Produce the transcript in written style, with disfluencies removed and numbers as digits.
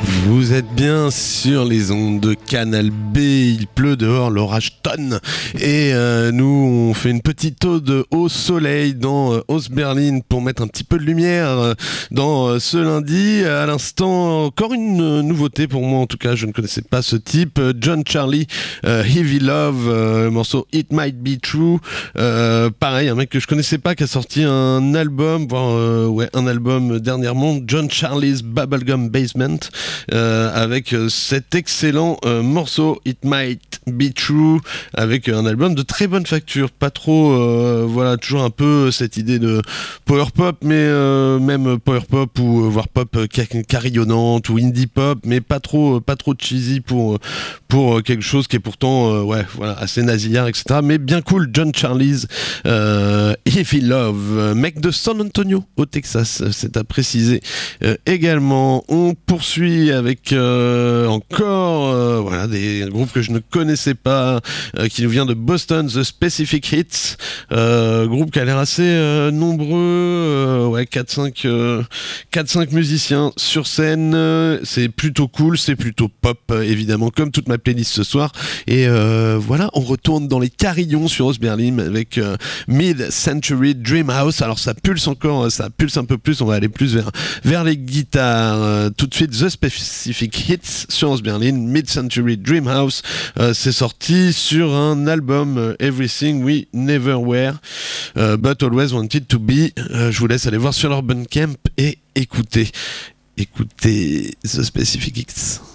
Vous êtes bien sur les ondes de Canal B, il pleut dehors, l'orage tonne et nous on fait une petite ode au soleil dans Ostberlin pour mettre un petit peu de lumière dans ce lundi. À l'instant, encore une nouveauté pour moi en tout cas, je ne connaissais pas ce type. John Charlie, Heavy Love, le morceau It Might Be True. Pareil, un mec que je connaissais pas qui a sorti un album, voire un album dernièrement, John Charlie's Bubblegum Basement. Avec cet excellent morceau It Might Be True, avec un album de très bonne facture, pas trop voilà, toujours un peu cette idée de power pop, mais même power pop ou voire pop carillonnante ou indie pop, mais pas trop cheesy pour quelque chose qui est pourtant ouais, voilà, assez nasillard, etc., mais bien cool. John Charlie's If He Love, mec de San Antonio au Texas, c'est à préciser également. On poursuit avec encore voilà, des groupes que je ne connaissais pas, qui nous vient de Boston, The Specific Hits, groupe qui a l'air assez nombreux, ouais, 4-5 musiciens sur scène, c'est plutôt cool, c'est plutôt pop, évidemment, comme toute ma playlist ce soir, et voilà, on retourne dans les carillons sur Ostberlin avec Mid-Century Dreamhouse. Alors ça pulse encore, ça pulse un peu plus, on va aller plus vers les guitares. Tout de suite, The Specific Hits sur Ostberlin, Mid-Century Dreamhouse. C'est sorti sur un album Everything We Never Were But Always Wanted to Be. Je vous laisse aller voir sur leur Bandcamp et écouter The Specific Hits.